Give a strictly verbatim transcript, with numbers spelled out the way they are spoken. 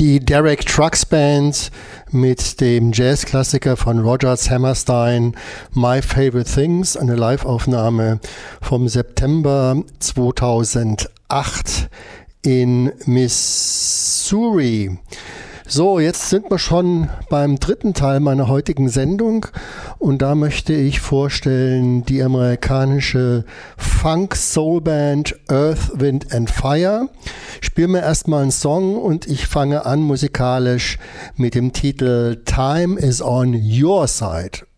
Die Derek Trucks Band mit dem Jazzklassiker von Rodgers Hammerstein, My Favorite Things, eine Live-Aufnahme vom September zweitausendacht in Missouri. So, jetzt sind wir schon beim dritten Teil meiner heutigen Sendung und da möchte ich vorstellen die amerikanische Funk-Soul-Band Earth, Wind and Fire. Spielen wir erstmal einen Song und ich fange an musikalisch mit dem Titel Time is on Your Side.